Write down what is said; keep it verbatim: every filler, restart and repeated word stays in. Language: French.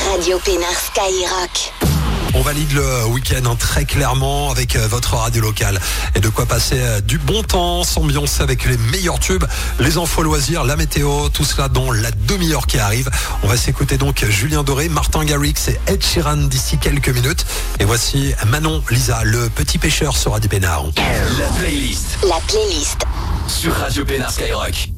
Radio Pénard Skyrock. On valide le week-end hein, très clairement avec euh, votre radio locale. Et de quoi passer euh, du bon temps, s'ambiancer avec les meilleurs tubes, les infos loisirs, la météo, tout cela dans la demi-heure qui arrive. On va s'écouter donc Julien Doré, Martin Garrix et Ed Sheeran d'ici quelques minutes. Et voici Manon Lisa, le petit pêcheur sera du Pénard. La playlist. La playlist. Sur Radio Pénard Skyrock.